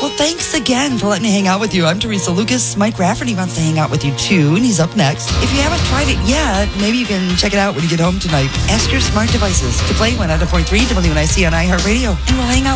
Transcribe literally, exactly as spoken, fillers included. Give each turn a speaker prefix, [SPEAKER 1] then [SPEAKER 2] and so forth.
[SPEAKER 1] Well, thanks again for letting me hang out with you. I'm Teresa Lucas. Mike Rafferty wants to hang out with you too, and he's up next. If you haven't tried it yet, maybe you can check it out when you get home tonight. Ask your smart devices to play one at one point three W N I C on iHeartRadio, and we'll hang out